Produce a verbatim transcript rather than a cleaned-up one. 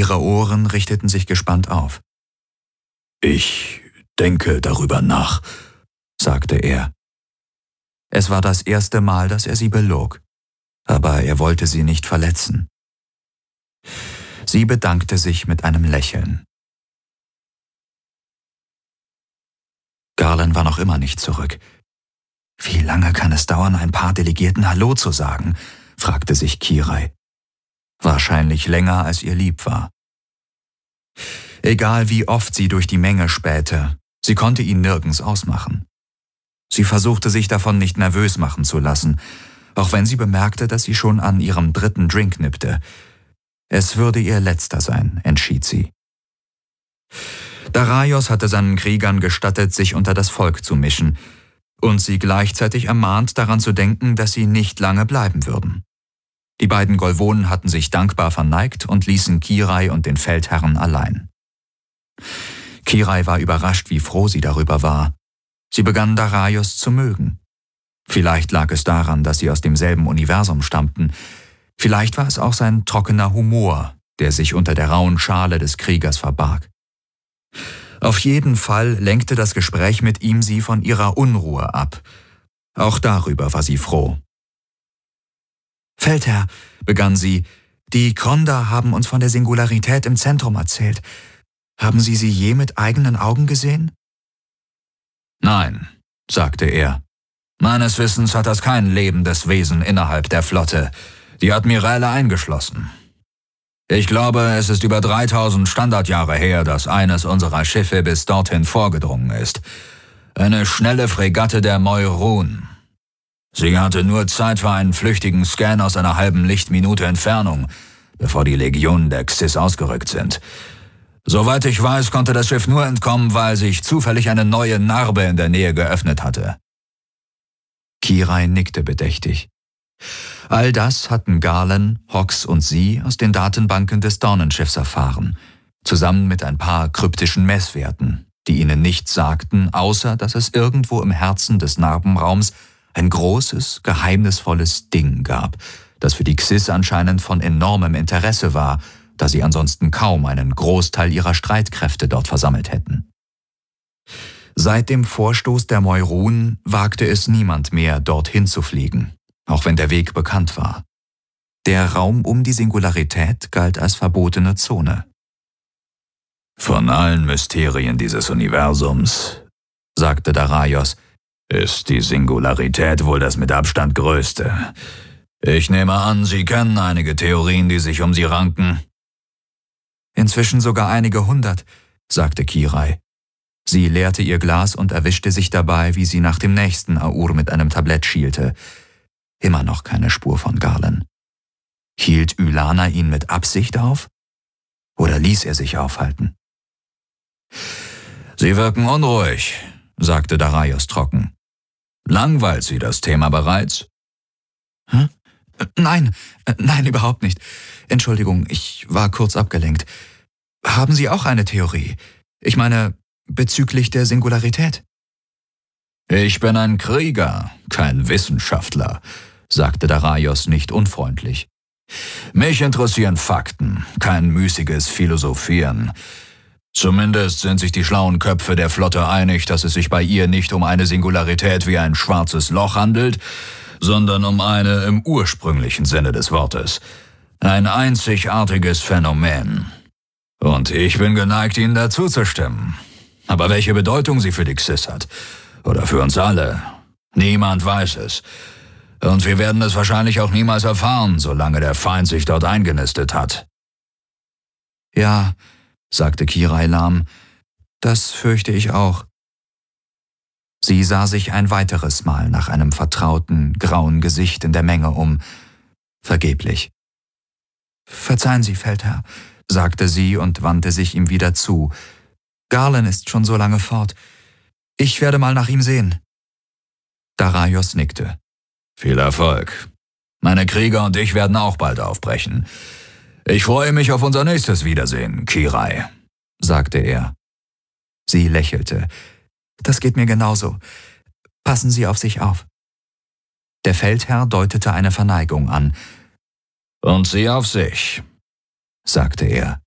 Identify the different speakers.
Speaker 1: Ihre Ohren richteten sich gespannt auf. »Ich denke darüber nach«, sagte er. Es war das erste Mal, dass er sie belog, aber er wollte sie nicht verletzen. Sie bedankte sich mit einem Lächeln. Garland war noch immer nicht zurück. »Wie lange kann es dauern, ein paar Delegierten Hallo zu sagen?« fragte sich Kirai. Wahrscheinlich länger, als ihr lieb war. Egal wie oft sie durch die Menge spähte, sie konnte ihn nirgends ausmachen. Sie versuchte sich davon nicht nervös machen zu lassen, auch wenn sie bemerkte, dass sie schon an ihrem dritten Drink nippte. Es würde ihr letzter sein, entschied sie. Daraios hatte seinen Kriegern gestattet, sich unter das Volk zu mischen, und sie gleichzeitig ermahnt, daran zu denken, dass sie nicht lange bleiben würden. Die beiden Golvonen hatten sich dankbar verneigt und ließen Kirai und den Feldherren allein. Kirai war überrascht, wie froh sie darüber war. Sie begann Daraios zu mögen. Vielleicht lag es daran, dass sie aus demselben Universum stammten. Vielleicht war es auch sein trockener Humor, der sich unter der rauen Schale des Kriegers verbarg. Auf jeden Fall lenkte das Gespräch mit ihm sie von ihrer Unruhe ab. Auch darüber war sie froh. »Feldherr«, begann sie, »die Kronda haben uns von der Singularität im Zentrum erzählt. Haben Sie sie je mit eigenen Augen gesehen?« »Nein«, sagte er. »Meines Wissens hat das kein lebendes Wesen innerhalb der Flotte, die Admiräle eingeschlossen. Ich glaube, es ist über dreitausend Standardjahre her, dass eines unserer Schiffe bis dorthin vorgedrungen ist. Eine schnelle Fregatte der Moirun. Sie hatte nur Zeit für einen flüchtigen Scan aus einer halben Lichtminute Entfernung, bevor die Legionen der Xyz ausgerückt sind. Soweit ich weiß, konnte das Schiff nur entkommen, weil sich zufällig eine neue Narbe in der Nähe geöffnet hatte.« Kirai nickte bedächtig. All das hatten Garland, Hawks und sie aus den Datenbanken des Dornenschiffs erfahren, zusammen mit ein paar kryptischen Messwerten, die ihnen nichts sagten, außer dass es irgendwo im Herzen des Narbenraums ein großes, geheimnisvolles Ding gab, das für die Xyz anscheinend von enormem Interesse war, da sie ansonsten kaum einen Großteil ihrer Streitkräfte dort versammelt hätten. Seit dem Vorstoß der Moirun wagte es niemand mehr, dorthin zu fliegen, auch wenn der Weg bekannt war. Der Raum um die Singularität galt als verbotene Zone. »Von allen Mysterien dieses Universums«, sagte Daraios, »ist die Singularität wohl das mit Abstand größte. Ich nehme an, Sie kennen einige Theorien, die sich um sie ranken.« »Inzwischen sogar einige hundert«, sagte Kirai. Sie leerte ihr Glas und erwischte sich dabei, wie sie nach dem nächsten Aur mit einem Tablett schielte. Immer noch keine Spur von Garland. Hielt Ylana ihn mit Absicht auf? Oder ließ er sich aufhalten? »Sie wirken unruhig«, sagte Daraios trocken. »Langweilt Sie das Thema bereits?« »Hä? Nein, nein, überhaupt nicht. Entschuldigung, ich war kurz abgelenkt. Haben Sie auch eine Theorie? Ich meine, bezüglich der Singularität?« »Ich bin ein Krieger, kein Wissenschaftler«, sagte Daraios nicht unfreundlich. »Mich interessieren Fakten, kein müßiges Philosophieren. Zumindest sind sich die schlauen Köpfe der Flotte einig, dass es sich bei ihr nicht um eine Singularität wie ein schwarzes Loch handelt, sondern um eine im ursprünglichen Sinne des Wortes. Ein einzigartiges Phänomen. Und ich bin geneigt, Ihnen dazu zu stimmen. Aber welche Bedeutung sie für die Xyz hat, oder für uns alle, niemand weiß es. Und wir werden es wahrscheinlich auch niemals erfahren, solange der Feind sich dort eingenistet hat.« »Ja«, sagte Kirai lahm, »das fürchte ich auch.« Sie sah sich ein weiteres Mal nach einem vertrauten, grauen Gesicht in der Menge um. Vergeblich. »Verzeihen Sie, Feldherr«, sagte sie und wandte sich ihm wieder zu. »Garland ist schon so lange fort. Ich werde mal nach ihm sehen.« Daraios nickte. »Viel Erfolg. Meine Krieger und ich werden auch bald aufbrechen. Ich freue mich auf unser nächstes Wiedersehen, Kirai«, sagte er. Sie lächelte. »Das geht mir genauso. Passen Sie auf sich auf.« Der Feldherr deutete eine Verneigung an. »Und Sie auf sich«, sagte er.